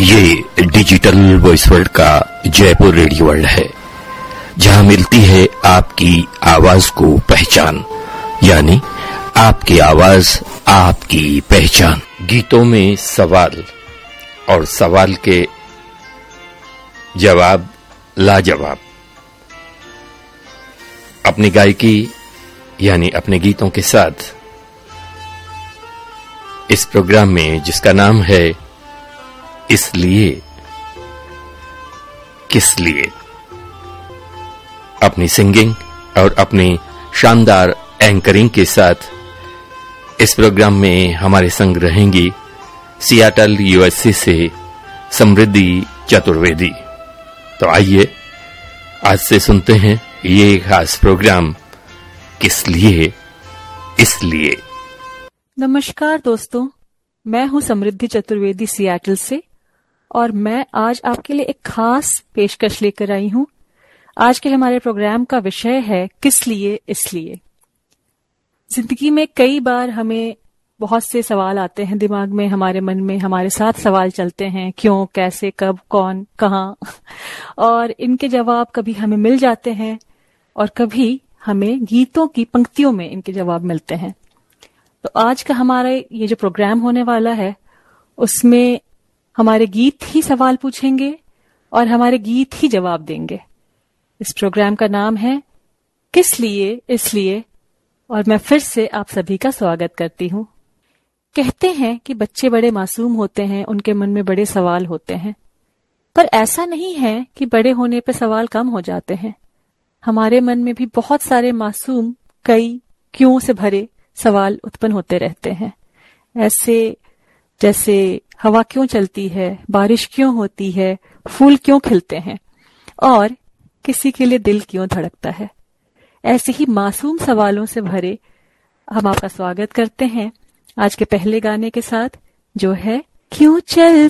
ये digital voice world का Jaipur radio world है, जहां मिलती है आपकी आवाज को पहचान, यानी आपकी आवाज आपकी पहचान। गीतों में सवाल और सवाल के जवाब लाजवाब। अपनी गायकी यानी अपने गीतों के साथ इस प्रोग्राम में, जिसका नाम है इसलिए किस लिए, अपनी सिंगिंग और अपनी शानदार एंकरिंग के साथ इस प्रोग्राम में हमारे संग रहेंगी सियाटल यूएसए से समृद्धि चतुर्वेदी। तो आइए आज से सुनते हैं ये खास प्रोग्राम किस लिए इसलिए। नमस्कार दोस्तों, मैं हूं समृद्धि चतुर्वेदी सियाटल से, और मैं आज आपके लिए एक खास पेशकश लेकर आई हूं। आज के हमारे प्रोग्राम का विषय है किस लिए इसलिए। जिंदगी में कई बार हमें बहुत से सवाल आते हैं दिमाग में, हमारे मन में हमारे साथ सवाल चलते हैं, क्यों, कैसे, कब, कौन, कहाँ। और इनके जवाब कभी हमें मिल जाते हैं और कभी हमें गीतों की पंक्तियों में इनके जवाब मिलते हैं। तो आज का हमारा ये जो प्रोग्राम होने वाला है, उसमें हमारे गीत ही सवाल पूछेंगे और हमारे गीत ही जवाब देंगे। इस प्रोग्राम का नाम है किस लिए इसलिए, और मैं फिर से आप सभी का स्वागत करती हूँ। कहते हैं कि बच्चे बड़े मासूम होते हैं, उनके मन में बड़े सवाल होते हैं, पर ऐसा नहीं है कि बड़े होने पे सवाल कम हो जाते हैं। हमारे मन में भी बहुत सारे मासूम, कई क्यों से भरे सवाल उत्पन्न होते रहते हैं। ऐसे जैसे हवा क्यों चलती है, बारिश क्यों होती है, फूल क्यों खिलते हैं, और किसी के लिए दिल क्यों धड़कता है। ऐसे ही मासूम सवालों से भरे हम आपका स्वागत करते हैं आज के पहले गाने के साथ, जो है क्यों चलती